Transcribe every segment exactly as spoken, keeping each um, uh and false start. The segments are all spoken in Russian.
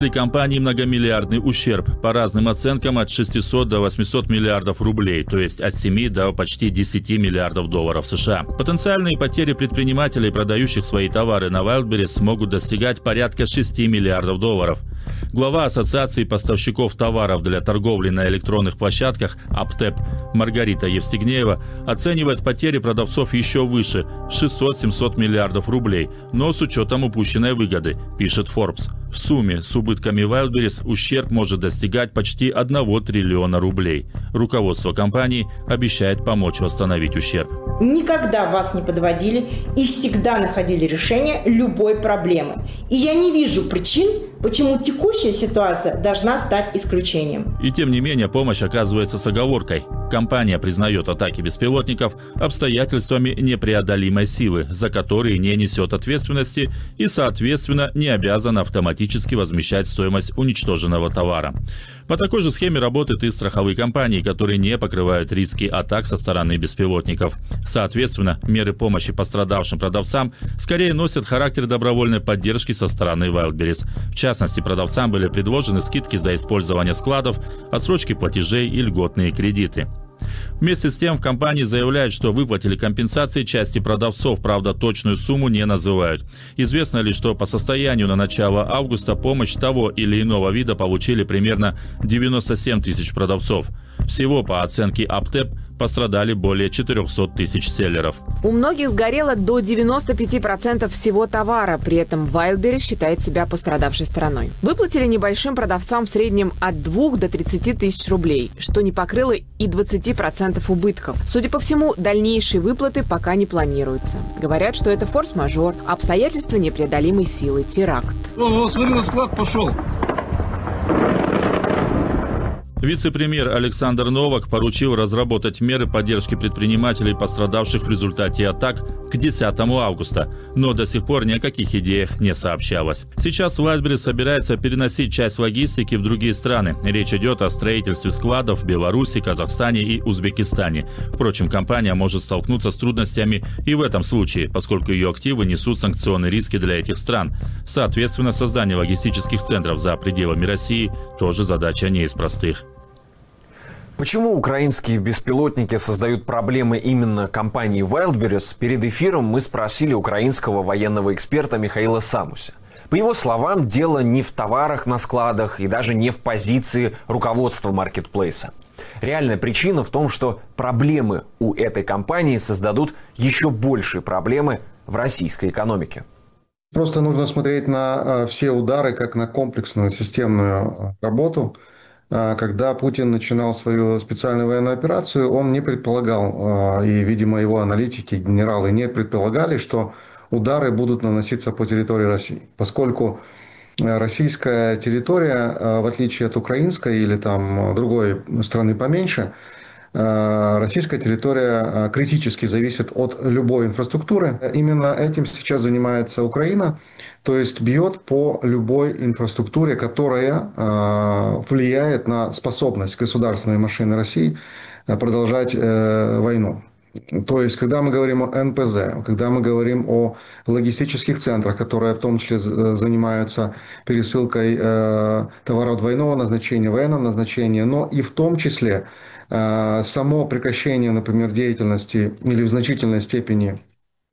Компании многомиллиардный ущерб, по разным оценкам от шестисот до восьмисот миллиардов рублей, то есть от семи до почти десяти миллиардов долларов США. Потенциальные потери предпринимателей, продающих свои товары на Wildberries, могут достигать порядка шести миллиардов долларов. Глава Ассоциации поставщиков товаров для торговли на электронных площадках АПТЭП Маргарита Евстигнеева оценивает потери продавцов еще выше – шестьсот-семьсот миллиардов рублей, но с учетом упущенной выгоды, пишет Forbes. В сумме с убытками Wildberries ущерб может достигать почти одного триллиона рублей. Руководство компании обещает помочь восстановить ущерб. Никогда вас не подводили и всегда находили решение любой проблемы. И я не вижу причин, почему текущая ситуация должна стать исключением. И тем не менее помощь оказывается с оговоркой. Компания признает атаки беспилотников обстоятельствами непреодолимой силы, за которые не несет ответственности и, соответственно, не обязана автоматически возмещать стоимость уничтоженного товара. По такой же схеме работают и страховые компании, которые не покрывают риски атак со стороны беспилотников. Соответственно, меры помощи пострадавшим продавцам скорее носят характер добровольной поддержки со стороны Wildberries. В частности, продавцам были предложены скидки за использование складов, отсрочки платежей и льготные кредиты. Вместе с тем в компании заявляют, что выплатили компенсации части продавцов, правда точную сумму не называют. Известно лишь, что по состоянию на начало августа помощь того или иного вида получили примерно девяносто семь тысяч продавцов. Всего, по оценке АПТЭП, пострадали более четырехсот тысяч селлеров. У многих сгорело до девяноста пяти процентов всего товара, при этом Wildberries считает себя пострадавшей стороной. Выплатили небольшим продавцам в среднем от двух до тридцати тысяч рублей, что не покрыло и двадцати процентов убытков. Судя по всему, дальнейшие выплаты пока не планируются. Говорят, что это форс-мажор, обстоятельства непреодолимой силы, теракт. О, смотри, на склад пошел. Вице-премьер Александр Новак поручил разработать меры поддержки предпринимателей, пострадавших в результате атак, к десятому августа, но до сих пор ни о каких идеях не сообщалось. Сейчас Wildberries собирается переносить часть логистики в другие страны. Речь идет о строительстве складов в Беларуси, Казахстане и Узбекистане. Впрочем, компания может столкнуться с трудностями и в этом случае, поскольку ее активы несут санкционные риски для этих стран. Соответственно, создание логистических центров за пределами России тоже задача не из простых. Почему украинские беспилотники создают проблемы именно компании Wildberries? Перед эфиром мы спросили украинского военного эксперта Михаила Самуся. По его словам, дело не в товарах на складах и даже не в позиции руководства маркетплейса. Реальная причина в том, что проблемы у этой компании создадут еще большие проблемы в российской экономике. Просто нужно смотреть на все удары как на комплексную системную работу. Когда Путин начинал свою специальную военную операцию, он не предполагал, и, видимо, его аналитики, генералы не предполагали, что удары будут наноситься по территории России. Поскольку российская территория, в отличие от украинской или там другой страны поменьше, российская территория критически зависит от любой инфраструктуры. Именно этим сейчас занимается Украина, то есть бьет по любой инфраструктуре, которая влияет на способность государственной машины России продолжать войну. То есть, когда мы говорим о эн пэ зэ, когда мы говорим о логистических центрах, которые в том числе занимаются пересылкой товаров двойного назначения, военного назначения, но и в том числе само прекращение, например, деятельности или в значительной степени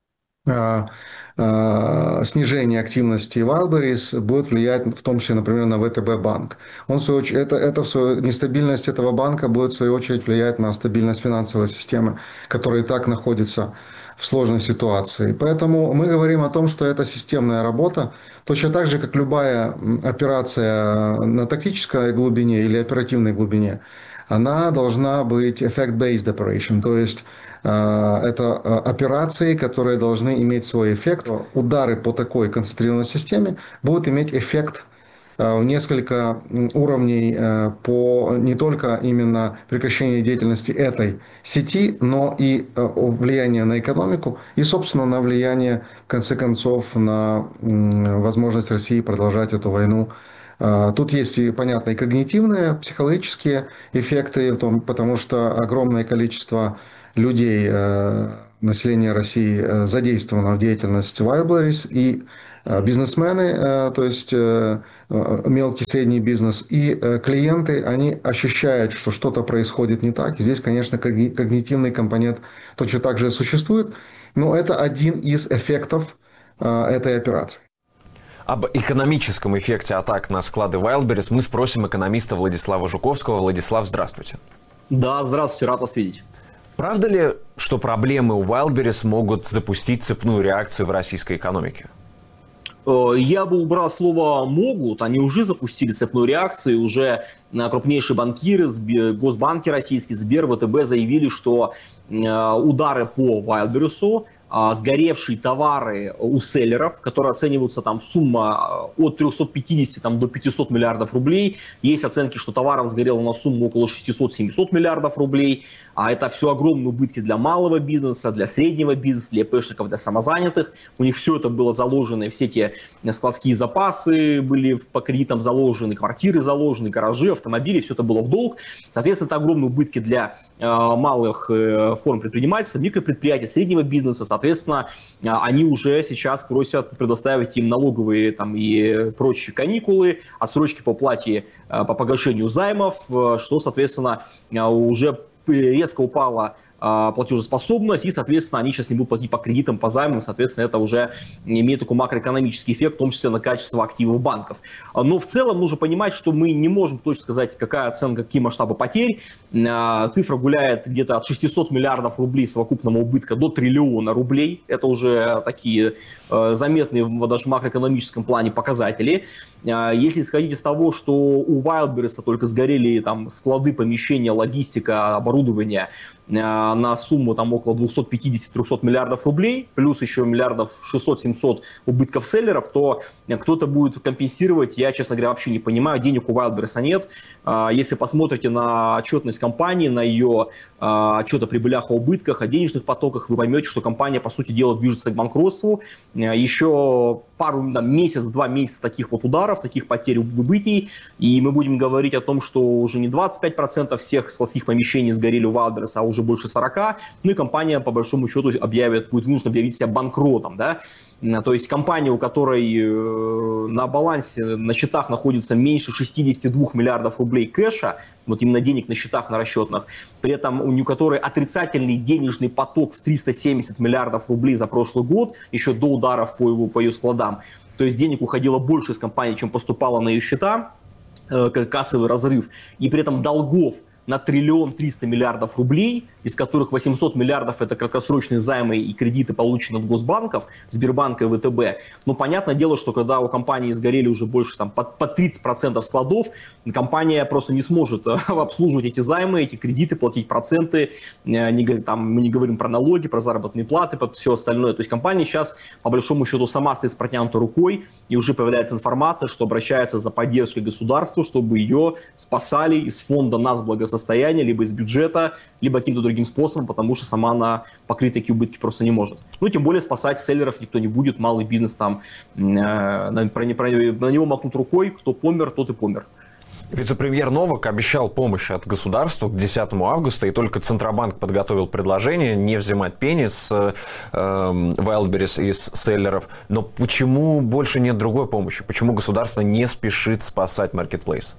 снижение активности Wildberries будет влиять в том числе, например, на вэ тэ бэ банк. Он, в свою очередь, это, это, в свою, нестабильность этого банка будет в свою очередь влиять на стабильность финансовой системы, которая и так находится в сложной ситуации. Поэтому мы говорим о том, что это системная работа, точно так же, как любая операция на тактической глубине или оперативной глубине, она должна быть effect-based operation, то есть это операции, которые должны иметь свой эффект. Удары по такой концентрированной системе будут иметь эффект в несколько уровней по не только именно прекращению деятельности этой сети, но и влияние на экономику и, собственно, на влияние, в конце концов, на возможность России продолжать эту войну. Тут есть и, понятно, и когнитивные, психологические эффекты, потому что огромное количество людей, населения России задействовано в деятельности Wildberries, и бизнесмены, то есть мелкий и средний бизнес, и клиенты, они ощущают, что что-то происходит не так. И здесь, конечно, когнитивный компонент точно так же существует, но это один из эффектов этой операции. Об экономическом эффекте атак на склады Wildberries мы спросим экономиста Владислава Жуковского. Владислав, здравствуйте. Да, здравствуйте, рад вас видеть. Правда ли, что проблемы у Wildberries могут запустить цепную реакцию в российской экономике? Я бы убрал слово «могут». Они уже запустили цепную реакцию. Уже крупнейшие банкиры, госбанки российские, Сбер, ВТБ заявили, что удары по Wildberries, сгоревшие товары у селлеров, которые оцениваются там сумма от трёхсот пятидесяти там, до пятисот миллиардов рублей. Есть оценки, что товаров сгорело на сумму около шестисот-семисот миллиардов рублей. А это все огромные убытки для малого бизнеса, для среднего бизнеса, для ИПшников, для самозанятых. У них все это было заложено, все эти складские запасы были по кредитам заложены, квартиры заложены, гаражи, автомобили, все это было в долг. Соответственно, это огромные убытки для э, малых э, форм предпринимательства, микропредприятий, среднего бизнеса. Соответственно, э, они уже сейчас просят предоставить им налоговые там, и прочие каникулы, отсрочки по плате, э, по погашению займов, э, что, соответственно, э, уже резко упала э, платежеспособность, и, соответственно, они сейчас не будут платить по кредитам, по займам, соответственно, это уже имеет такой макроэкономический эффект, в том числе на качество активов банков. Но в целом нужно понимать, что мы не можем точно сказать, какая оценка, какие масштабы потерь. Э, цифра гуляет где-то от шестисот миллиардов рублей совокупного убытка до триллиона рублей. Это уже такие э, заметные даже в макроэкономическом плане показатели. Э, если исходить из того, что у Wildberries только сгорели там склады, помещения, логистика, оборудование на сумму там около двухсот пятидесяти — трехсот миллиардов рублей, плюс еще миллиардов шестьсот-семьсот убытков селлеров, то кто-то будет компенсировать, я, честно говоря, вообще не понимаю, денег у Wildberries нет. Если посмотрите на отчетность компании, на ее отчет о прибылях, о убытках, о денежных потоках, вы поймете, что компания, по сути дела, движется к банкротству. Еще пару, там, месяц-два месяца таких вот ударов, таких потерь, выбытий, и мы будем говорить о том, что уже не двадцать пять процентов всех складских помещений сгорели у Wildberries, а уже больше сорок процентов, ну и компания, по большому счету, объявит, будет вынуждена объявить себя банкротом, да. То есть компания, у которой на балансе, на счетах находится меньше шестидесяти двух миллиардов рублей кэша, вот именно денег на счетах, на расчетных, при этом у которой отрицательный денежный поток в триста семьдесят миллиардов рублей за прошлый год, еще до ударов по, его, по ее складам, то есть денег уходило больше из компании, чем поступало на ее счета, кассовый разрыв, и при этом долгов на триллион триста миллиардов рублей, из которых восемьсот миллиардов это краткосрочные займы и кредиты, полученные от госбанков, Сбербанка и ВТБ. Но понятное дело, что когда у компании сгорели уже больше там, под, под тридцать процентов складов, компания просто не сможет обслуживать эти займы, эти кредиты, платить проценты. Не, там, мы не говорим про налоги, про заработные платы, про все остальное. То есть компания сейчас, по большому счету, сама стоит с протянутой рукой, и уже появляется информация, что обращается за поддержкой государства, чтобы ее спасали из фонда нацблагосостояния, либо из бюджета, либо каким-то другим способом, потому что сама она покрыть такие убытки просто не может. Ну, тем более спасать селлеров никто не будет, малый бизнес там, э, на, про, про, на него махнут рукой, кто помер, тот и помер. Вице-премьер Новак обещал помощь от государства к десятому августа, и только Центробанк подготовил предложение не взимать пени с э, Wildberries и с селлеров. Но почему больше нет другой помощи? Почему государство не спешит спасать маркетплейс?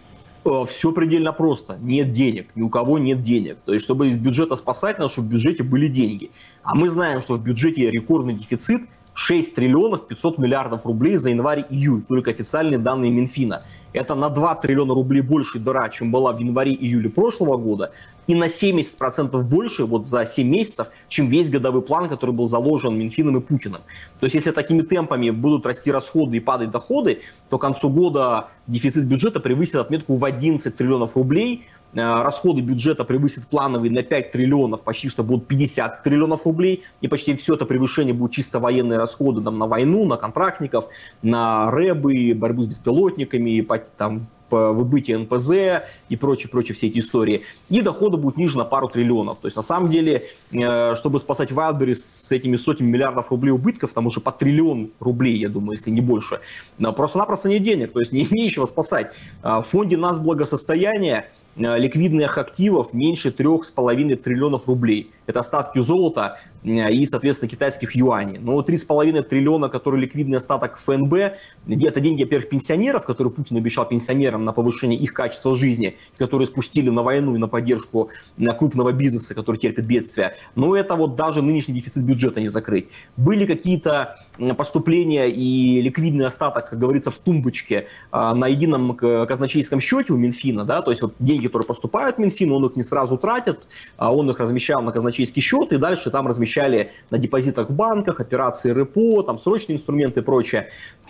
Все предельно просто. Нет денег. Ни у кого нет денег. То есть, чтобы из бюджета спасать, надо, чтобы в бюджете были деньги. А мы знаем, что в бюджете рекордный дефицит шесть триллионов пятьсот миллиардов рублей за январь-июль. Только официальные данные Минфина. Это на два триллиона рублей больше дыра, чем была в январе-июле прошлого года. И на семьдесят процентов больше вот за семь месяцев, чем весь годовой план, который был заложен Минфином и Путиным. То есть если такими темпами будут расти расходы и падать доходы, то к концу года дефицит бюджета превысит отметку в одиннадцать триллионов рублей. Расходы бюджета превысят плановые на пять триллионов, почти что будут пятьдесят триллионов рублей, и почти все это превышение будут чисто военные расходы там, на войну, на контрактников, на рэбы, борьбу с беспилотниками, там, выбытие эн пэ зэ и прочие-прочие все эти истории. И доходы будут ниже на пару триллионов. То есть на самом деле, чтобы спасать Wildberries с этими сотнями миллиардов рублей убытков, там уже по триллион рублей, я думаю, если не больше, просто-напросто нет денег, то есть не нечего спасать. В фонде нацблагосостояния ликвидных активов меньше трех с половиной триллионов рублей. это остатки золота и, соответственно, китайских юаней. Но три с половиной триллиона, который ликвидный остаток ФНБ, это деньги, во-первых, пенсионеров, которые Путин обещал пенсионерам на повышение их качества жизни, которые спустили на войну и на поддержку крупного бизнеса, который терпит бедствия. Но это вот даже нынешний дефицит бюджета не закрыть. Были какие-то поступления и ликвидный остаток, как говорится, в тумбочке на едином казначейском счете у Минфина, да, то есть вот деньги, которые поступают в Минфин, он их не сразу тратит, он их размещал на казначейский счет и дальше там размещали на депозитах в банках, операции РЭПО, там срочные инструменты и прочее.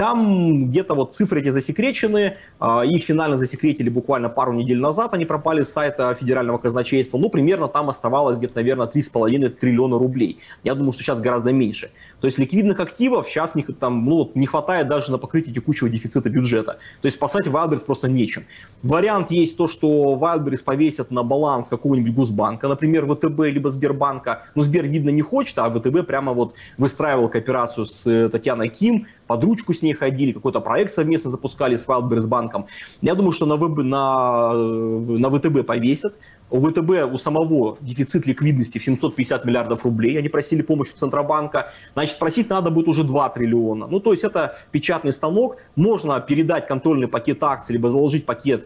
Там где-то вот цифры эти засекречены, их финально засекретили буквально пару недель назад, они пропали с сайта федерального казначейства, ну примерно там оставалось где-то, наверное, три с половиной триллиона рублей. Я думаю, что сейчас гораздо меньше. То есть ликвидных активов сейчас не, там, ну, не хватает даже на покрытие текущего дефицита бюджета. То есть спасать Wildberries просто нечем. Вариант есть то, что Wildberries повесят на баланс какого-нибудь Госбанка, например, ВТБ либо Сбербанка. Ну, Сбер, видно, не хочет, а ВТБ прямо вот выстраивал кооперацию с Татьяной Ким, под ручку с ней ходили, какой-то проект совместно запускали с Wildberries банком. Я думаю, что на, на, на ВТБ повесят. У ВТБ у самого дефицит ликвидности в семьсот пятьдесят миллиардов рублей. Они просили помощи у Центробанка. Значит, просить надо будет уже два триллиона. Ну, то есть это печатный станок. Можно передать контрольный пакет акций, либо заложить пакет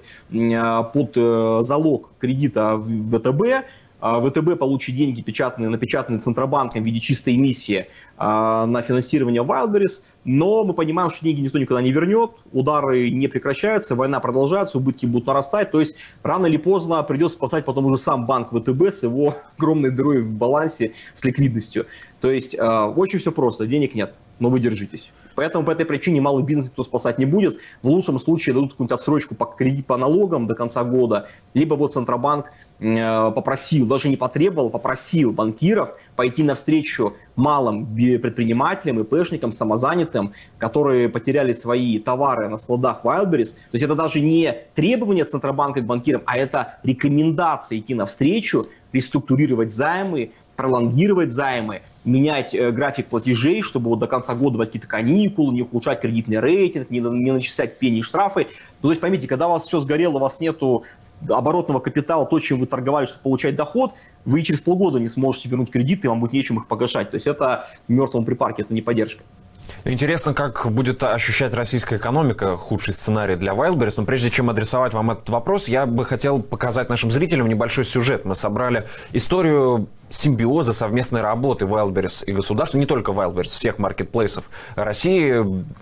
под залог кредита в ВТБ. ВТБ получит деньги, печатанные, напечатанные Центробанком в виде чистой эмиссии на финансирование Wildberries. Но мы понимаем, что деньги никто никогда не вернет, удары не прекращаются, война продолжается, убытки будут нарастать. То есть рано или поздно придется спасать потом уже сам банк ВТБ с его огромной дырой в балансе, с ликвидностью. То есть э, очень все просто, денег нет, но вы держитесь. Поэтому по этой причине малый бизнес никто спасать не будет. В лучшем случае дадут какую-нибудь отсрочку по кредит по налогам до конца года. Либо вот Центробанк э, попросил, даже не потребовал, попросил банкиров пойти навстречу малым предпринимателям, ИПшникам, самозанятым, которые потеряли свои товары на складах Wildberries. То есть это даже не требование Центробанка к банкирам, а это рекомендация идти навстречу, реструктурировать займы, пролонгировать займы, менять э, график платежей, чтобы вот до конца года давать какие-то каникулы, не ухудшать кредитный рейтинг, не, не начислять пени и штрафы. Ну, то есть поймите, когда у вас все сгорело, у вас нету оборотного капитала, то, чем вы торговали, чтобы получать доход, вы через полгода не сможете вернуть кредиты, вам будет нечем их погашать. То есть это в мертвом припарке, это не поддержка. Интересно, как будет ощущать российская экономика худший сценарий для Wildberries. Но прежде чем адресовать вам этот вопрос, я бы хотел показать нашим зрителям небольшой сюжет. Мы собрали историю симбиоза совместной работы Wildberries и государства, не только Wildberries, всех маркетплейсов России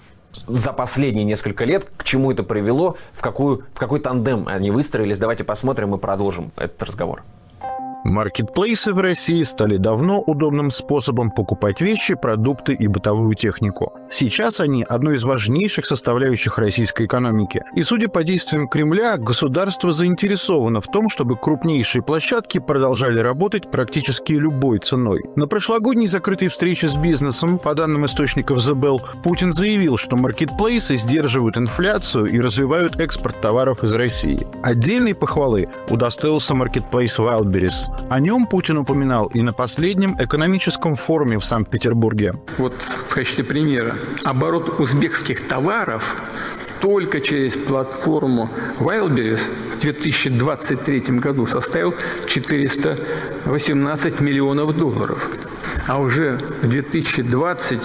за последние несколько лет, к чему это привело, в, какую, в какой тандем они выстроились. Давайте посмотрим и продолжим этот разговор. Маркетплейсы в России стали давно удобным способом покупать вещи, продукты и бытовую технику. Сейчас они – одной из важнейших составляющих российской экономики. И, судя по действиям Кремля, государство заинтересовано в том, чтобы крупнейшие площадки продолжали работать практически любой ценой. На прошлогодней закрытой встрече с бизнесом, по данным источников The Bell, Путин заявил, что маркетплейсы сдерживают инфляцию и развивают экспорт товаров из России. Отдельной похвалы удостоился маркетплейс Wildberries. О нем Путин упоминал и на последнем экономическом форуме в Санкт-Петербурге. Вот в качестве примера. Оборот узбекских товаров только через платформу Wildberries в две тысячи двадцать третьем году составил четыреста восемнадцать миллионов долларов. А уже в две тысячи двадцать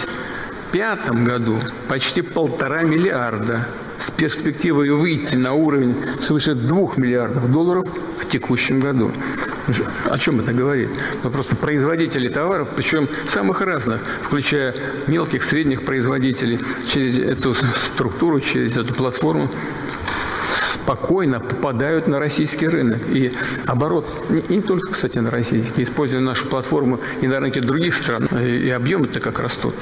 пятом году почти полтора миллиарда, с перспективой выйти на уровень свыше двух миллиардов долларов в текущем году. О чем это говорит? Ну, просто производители товаров, причем самых разных, включая мелких, средних производителей, через эту структуру, через эту платформу спокойно попадают на российский рынок. И оборот, не, не только, кстати, на российский, используя нашу платформу и на рынке других стран, и, и объемы-то как растут.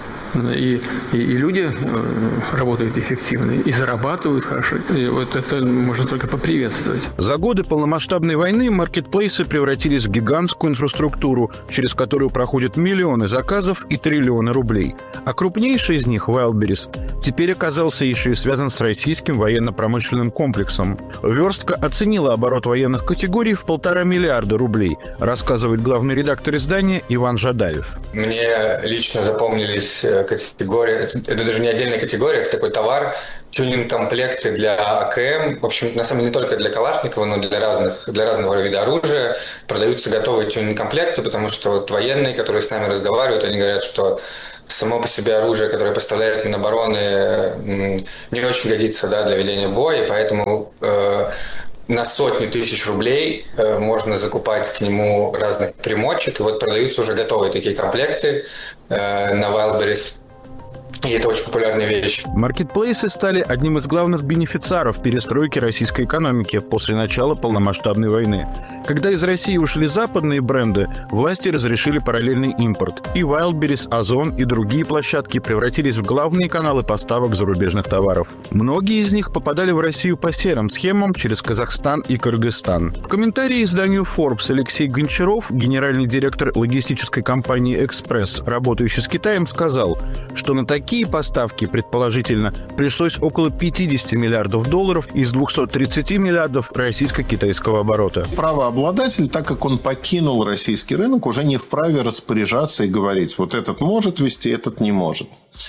И, и, и люди работают эффективно, и зарабатывают хорошо. И вот это можно только поприветствовать. За годы полномасштабной войны маркетплейсы превратились в гигантскую инфраструктуру, через которую проходят миллионы заказов и триллионы рублей. А крупнейший из них, Wildberries, теперь оказался еще и связан с российским военно-промышленным комплексом. Верстка оценила оборот военных категорий в полтора миллиарда рублей, рассказывает главный редактор издания Иван Жадаев. Мне лично запомнились категория, это даже не отдельная категория, это такой товар, тюнинг-комплекты для АКМ. В общем, на самом деле не только для Калашникова, но для разных, для разного вида оружия продаются готовые тюнинг-комплекты, потому что вот военные, которые с нами разговаривают, они говорят, что само по себе оружие, которое поставляет Минобороны, не очень годится, да, для ведения боя, и поэтому э, на сотни тысяч рублей э, можно закупать к нему разных примочек, и вот продаются уже готовые такие комплекты э, на Wildberries. И это очень популярная вещь. Маркетплейсы стали одним из главных бенефициаров перестройки российской экономики после начала полномасштабной войны. Когда из России ушли западные бренды, власти разрешили параллельный импорт. И Wildberries, Озон и другие площадки превратились в главные каналы поставок зарубежных товаров. Многие из них попадали в Россию по серым схемам через Казахстан и Кыргызстан. В комментарии изданию Forbes Алексей Гончаров, генеральный директор логистической компании «Экспресс», работающий с Китаем, сказал, что на такие Такие поставки, предположительно, пришлось около пятьдесят миллиардов долларов из двухсот тридцати миллиардов российско-китайского оборота. Правообладатель, так как он покинул российский рынок, уже не вправе распоряжаться и говорить, вот этот может вести, этот не может.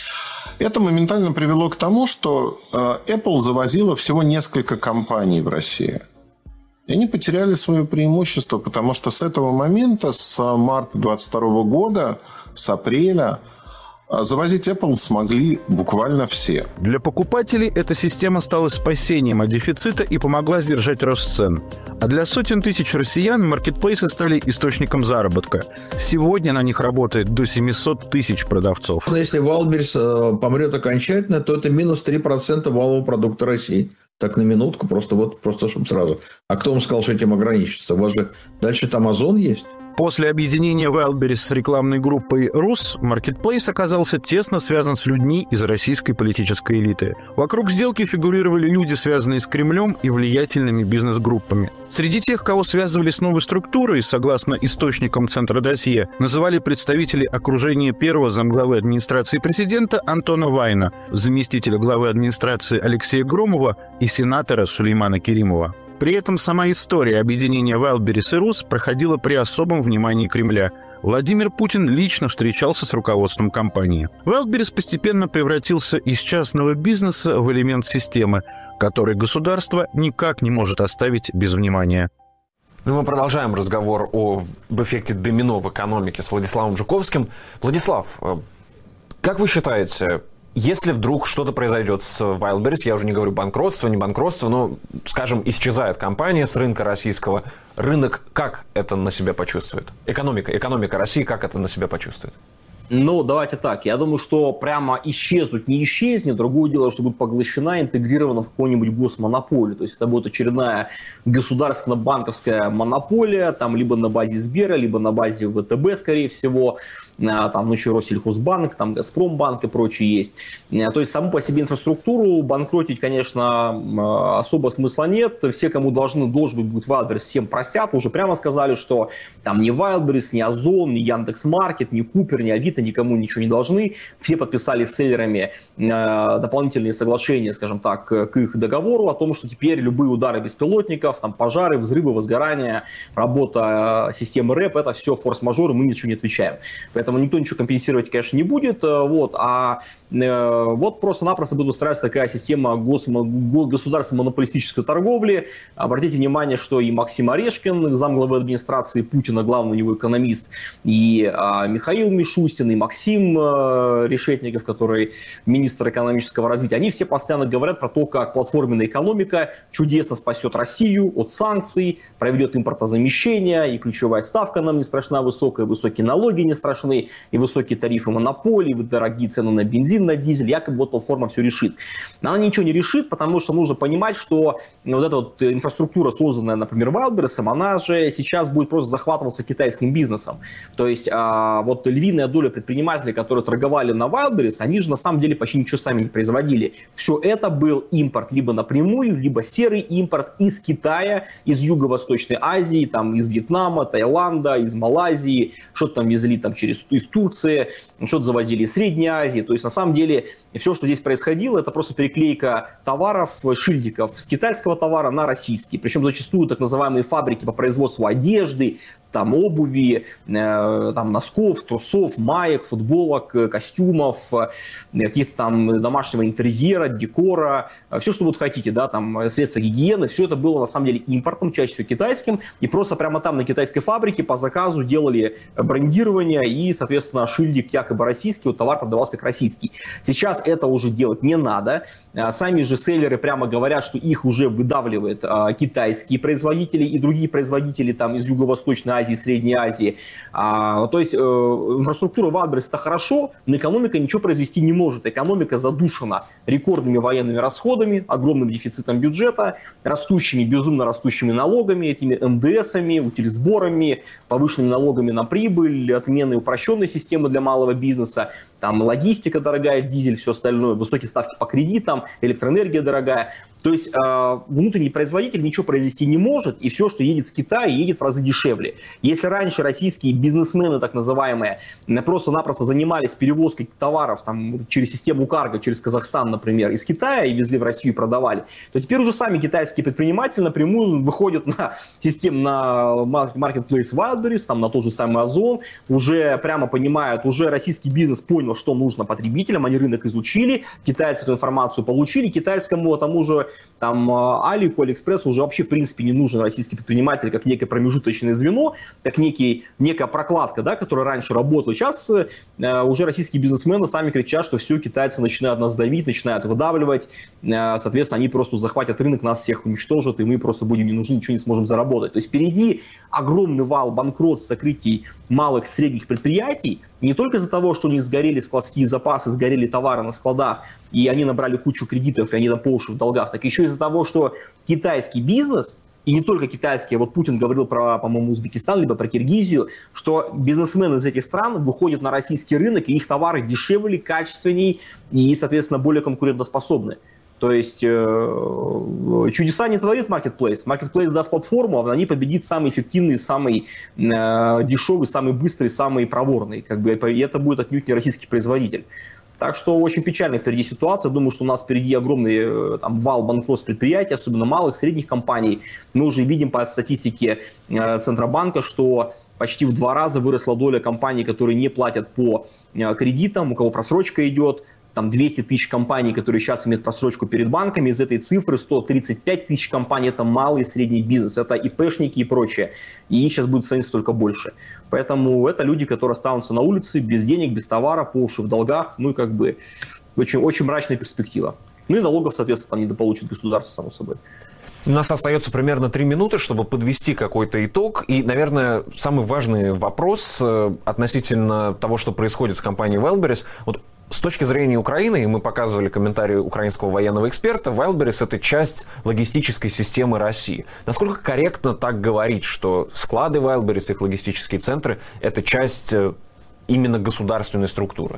Это моментально привело к тому, что Apple завозила всего несколько компаний в России. И они потеряли свое преимущество, потому что с этого момента, с марта двадцать второго года, с апреля, завозить Apple смогли буквально все. Для покупателей эта система стала спасением от дефицита и помогла сдержать рост цен. А для сотен тысяч россиян маркетплейсы стали источником заработка. Сегодня на них работает до семисот тысяч продавцов. Если Wildberries помрет окончательно, то это минус три процента валового продукта России. Так, на минутку, просто вот, просто чтобы сразу. А кто вам сказал, что этим ограничится? У вас же дальше там Озон есть. После объединения Wildberries с рекламной группой «Рус» маркетплейс оказался тесно связан с людьми из российской политической элиты. Вокруг сделки фигурировали люди, связанные с Кремлем и влиятельными бизнес-группами. Среди тех, кого связывали с новой структурой, согласно источникам Центра Досье, называли представители окружения первого замглавы администрации президента Антона Вайна, заместителя главы администрации Алексея Громова и сенатора Сулеймана Керимова. При этом сама история объединения Wildberries и Рус проходила при особом внимании Кремля. Владимир Путин лично встречался с руководством компании. Wildberries постепенно превратился из частного бизнеса в элемент системы, который государство никак не может оставить без внимания. Ну, мы продолжаем разговор об эффекте домино в экономике с Владиславом Жуковским. Владислав, как вы считаете, если вдруг что-то произойдет с Wildberries, я уже не говорю банкротство, не банкротство, но, скажем, исчезает компания с рынка российского, рынок как это на себя почувствует? Экономика, экономика России как это на себя почувствует? Ну, давайте так. Я думаю, что прямо исчезнуть не исчезнет. Другое дело, что будет поглощена, интегрирована в какую-нибудь госмонополию. То есть это будет очередная государственно-банковская монополия, там либо на базе Сбера, либо на базе ВТБ, скорее всего. Там ну, еще Россельхозбанк, там Газпромбанк и прочие есть. То есть саму по себе инфраструктуру банкротить, конечно, особо смысла нет. Все, кому должны, должен быть будет Wildberries, всем простят. Уже прямо сказали, что там ни Wildberries, ни Озон, ни Яндекс.Маркет, ни Купер, ни Авито никому ничего не должны. Все подписали с селлерами дополнительные соглашения, скажем так, к их договору о том, что теперь любые удары беспилотников, там, пожары, взрывы, возгорания, работа системы РЭП, это все форс-мажоры, мы ничего не отвечаем. Поэтому никто ничего компенсировать, конечно, не будет. Вот, а э, вот просто-напросто будет устраиваться такая система гос, государственной монополистической торговли. Обратите внимание, что и Максим Орешкин, замглавы администрации Путина, главный у него экономист, и э, Михаил Мишустин, и Максим э, Решетников, который министр экономического развития, они все постоянно говорят про то, как платформенная экономика чудесно спасет Россию от санкций, проведет импортозамещение, и ключевая ставка нам не страшна высокая, высокие налоги не страшны, и высокие тарифы монополий, и дорогие цены на бензин, на дизель, якобы вот платформа все решит. Но она ничего не решит, потому что нужно понимать, что вот эта вот инфраструктура, созданная, например, Wildberries, она же сейчас будет просто захватываться китайским бизнесом. То есть а, вот львиная доля предпринимателей, которые торговали на Wildberries, они же на самом деле почти ничего сами не производили. Все это был импорт либо напрямую, либо серый импорт из Китая, из Юго-Восточной Азии, там, из Вьетнама, Таиланда, из Малайзии, что-то там везли там через из Турции, что-то завозили из Средней Азии. То есть, на самом деле, И все, что здесь происходило, это просто переклейка товаров, шильдиков с китайского товара на российский. Причем зачастую так называемые фабрики по производству одежды, там обуви, э, там носков, трусов, маек, футболок, костюмов, э, каких-то там домашнего интерьера, декора, э, все, что вот хотите, да, там средства гигиены, все это было на самом деле импортом, чаще всего китайским, и просто прямо там на китайской фабрике по заказу делали брендирование и, соответственно, шильдик якобы российский, вот товар продавался как российский. Сейчас это уже делать не надо. Сами же селлеры прямо говорят, что их уже выдавливают а, китайские производители и другие производители там, из Юго-Восточной Азии, Средней Азии. А, то есть э, инфраструктура Wildberries это хорошо, но экономика ничего произвести не может. Экономика задушена рекордными военными расходами, огромным дефицитом бюджета, растущими, безумно растущими налогами, этими эн дэ эсами, утилизборами, повышенными налогами на прибыль, отменой упрощенной системы для малого бизнеса. Там логистика дорогая, дизель, все остальное, высокие ставки по кредитам, электроэнергия дорогая. То есть э, внутренний производитель ничего произвести не может, и все, что едет с Китая, едет в разы дешевле. Если раньше российские бизнесмены, так называемые, просто-напросто занимались перевозкой товаров там, через систему карго, через Казахстан, например, из Китая и везли в Россию и продавали, то теперь уже сами китайские предприниматели напрямую выходят на систему, на marketplace Wildberries, там, на тот же самый Озон, уже прямо понимают, уже российский бизнес понял, что нужно потребителям, они рынок изучили, китайцы эту информацию получили, китайскому тому же там Алику, Алиэкспрессу уже вообще в принципе не нужен российский предприниматель как некое промежуточное звено, как некий, некая прокладка, да, которая раньше работала. Сейчас э, уже российские бизнесмены сами кричат, что все, китайцы начинают нас давить, начинают выдавливать, э, соответственно, они просто захватят рынок, нас всех уничтожат, и мы просто будем не нужны, ничего не сможем заработать. То есть впереди огромный вал банкротств, закрытий малых и средних предприятий, не только из-за того, что у них сгорели складские запасы, сгорели товары на складах, и они набрали кучу кредитов, и они там по уши в долгах, так еще из-за того, что китайский бизнес, и не только китайский, вот Путин говорил про, по-моему, Узбекистан, либо про Киргизию, что бизнесмены из этих стран выходят на российский рынок, и их товары дешевле, качественней и, соответственно, более конкурентоспособны. То есть э, чудеса не творит Marketplace. Marketplace даст платформу, а на ней победит самый эффективный, самый э, дешевый, самый быстрый, самый проворный. Как бы, и это будет отнюдь не российский производитель. Так что очень печальная впереди ситуация. Думаю, что у нас впереди огромный там, вал банкротств предприятий, особенно малых, средних компаний. Мы уже видим по статистике э, Центробанка, что почти в два раза выросла доля компаний, которые не платят по э, кредитам, у кого просрочка идет. Там двести тысяч компаний, которые сейчас имеют просрочку перед банками, из этой цифры сто тридцать пять тысяч компаний – это малый и средний бизнес, это ИПшники и прочее. И их сейчас будет становиться только больше. Поэтому это люди, которые останутся на улице без денег, без товара, по уши в долгах. Ну и как бы очень, очень мрачная перспектива. Ну и налогов, соответственно, там недополучит государство, само собой. У нас остается примерно три минуты, чтобы подвести какой-то итог. И, наверное, самый важный вопрос относительно того, что происходит с компанией Wildberries. Вот с точки зрения Украины, и мы показывали комментарии украинского военного эксперта, Wildberries – это часть логистической системы России. Насколько корректно так говорить, что склады Wildberries, их логистические центры – это часть именно государственной структуры?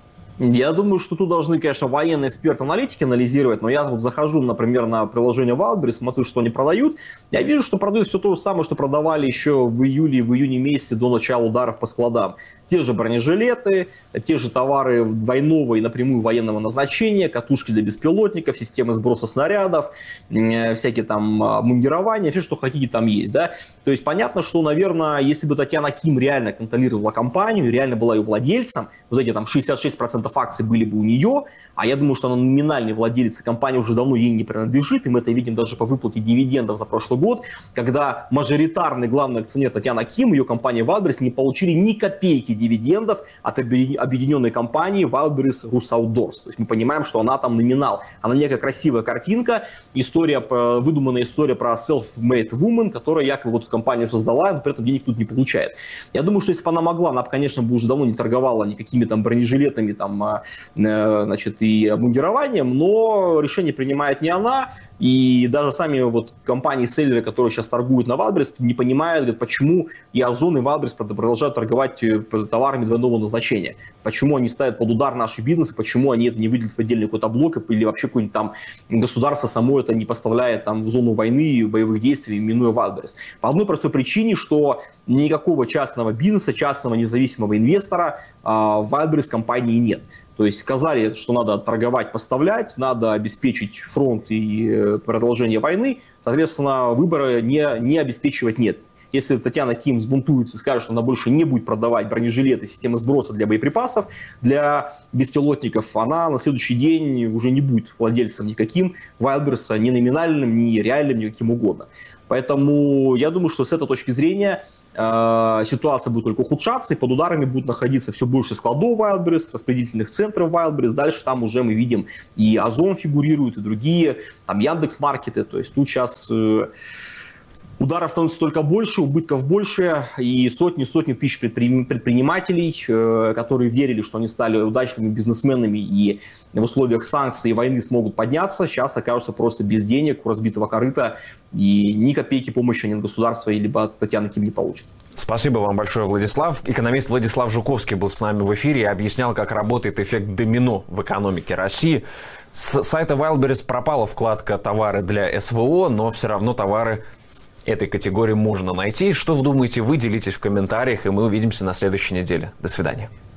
Я думаю, что тут должны, конечно, военные эксперты-аналитики анализировать, но я вот захожу, например, на приложение Wildberries, смотрю, что они продают, я вижу, что продают все то же самое, что продавали еще в июле, в июне месяце до начала ударов по складам. Те же бронежилеты, те же товары двойного и напрямую военного назначения, катушки для беспилотников, системы сброса снарядов, всякие там мундирования, все, что хотите, там есть. Да? То есть понятно, что, наверное, если бы Татьяна Ким реально контролировала компанию, реально была ее владельцем, вот эти там шестьдесят шесть процентов акций были бы у нее, а я думаю, что она номинальный владелец, и компания уже давно ей не принадлежит, и мы это видим даже по выплате дивидендов за прошлый год, когда мажоритарный главный акционер Татьяна Ким, ее компания Wildberries, не получили ни копейки дивидендов от объединенной компании Wildberries Rusautdoors. То есть мы понимаем, что она там номинал. Она некая красивая картинка, история, выдуманная история про self-made woman, которая якобы вот компанию создала, но при этом денег тут не получает. Я думаю, что если бы она могла, она бы, конечно, бы уже давно не торговала никакими там бронежилетами, там, значит, и обмундированием, но решение принимает не она, и даже сами вот компании-селлеры, которые сейчас торгуют на Wildberries, не понимают, говорят, почему и Озон, и Wildberries продолжают торговать товарами двойного назначения. Почему они ставят под удар наши бизнесы, почему они это не выделят в отдельный какой-то блок, или вообще какое-нибудь там государство само это не поставляет там в зону войны, боевых действий, минуя Wildberries. По одной простой причине, что никакого частного бизнеса, частного независимого инвестора в Wildberries компании нет. То То есть сказали, что надо торговать, поставлять, надо обеспечить фронт и продолжение войны. Соответственно, выбора не, не обеспечивать нет. Если Татьяна Ким взбунтуется и скажет, что она больше не будет продавать бронежилеты, системы сброса для боеприпасов, для беспилотников, она на следующий день уже не будет владельцем никаким Wildberries, ни номинальным, ни реальным, ни каким угодно. Поэтому я думаю, что с этой точки зрения э, ситуация будет только ухудшаться, и под ударами будут находиться все больше складов Wildberries, распределительных центров Wildberries. Дальше там уже мы видим и Озон фигурирует, и другие, там Яндекс.Маркеты. То есть тут сейчас... Э, Ударов становится только больше, убытков больше, и сотни-сотни тысяч предпринимателей, которые верили, что они стали удачными бизнесменами и в условиях санкций и войны смогут подняться, сейчас окажутся просто без денег, у разбитого корыта, и ни копейки помощи они от государства либо от Татьяны Ким не получат. Спасибо вам большое, Владислав. Экономист Владислав Жуковский был с нами в эфире и объяснял, как работает эффект домино в экономике России. С сайта Wildberries пропала вкладка «Товары для СВО», но все равно товары этой категории можно найти. Что вы думаете, вы делитесь в комментариях, и мы увидимся на следующей неделе. До свидания.